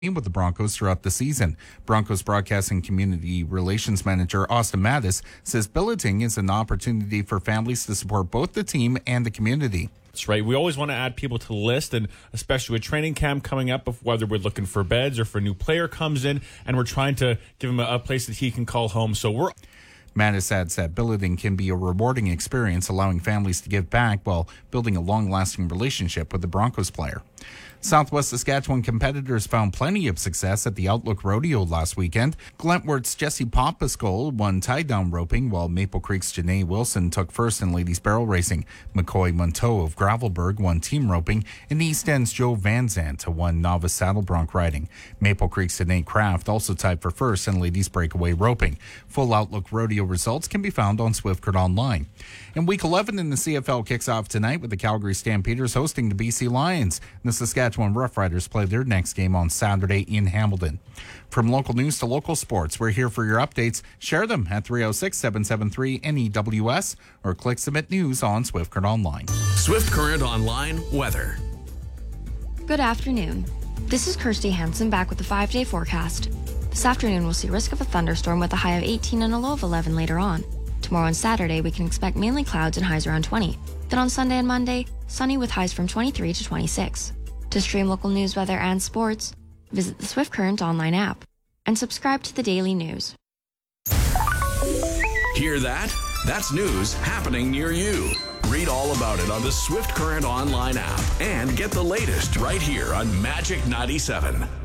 with the Broncos throughout the season. Broncos Broadcasting Community Relations Manager Austin Mattis says billeting is an opportunity for families to support both the team and the community. That's right. We always want to add people to the list, and especially with training camp coming up, whether we're looking for beds or if a new player comes in, and we're trying to give him a place that he can call home. Mattis adds that billeting can be a rewarding experience, allowing families to give back while building a long-lasting relationship with the Broncos player. Southwest Saskatchewan competitors found plenty of success at the Outlook Rodeo last weekend. Glentworth's Jesse Popiscol won tie-down roping, while Maple Creek's Janae Wilson took first in ladies barrel racing. McCoy Monteau of Gravelburg won team roping, and East End's Joe Van Zandt won novice saddle bronc riding. Maple Creek's Nate Kraft also tied for first in ladies breakaway roping. Full Outlook Rodeo results can be found on Swift Current Online. And Week 11 in the CFL kicks off tonight with the Calgary Stampeders hosting the BC Lions. The Saskatchewan Rough Riders play their next game on Saturday in Hamilton. From local news to local sports, we're here for your updates. Share them at 306-773-NEWS or click Submit News on Swift Current Online. Swift Current Online weather. Good afternoon. This is Kirsty Hansen back with the 5-day forecast. This afternoon we'll see risk of a thunderstorm with a high of 18 and a low of 11 later on. Tomorrow and Saturday we can expect mainly clouds and highs around 20. Then on Sunday and Monday, sunny with highs from 23 to 26. To stream local news, weather, and sports, visit the Swift Current Online app and subscribe to the daily news. Hear that? That's news happening near you. Read all about it on the Swift Current Online app and get the latest right here on Magic 97.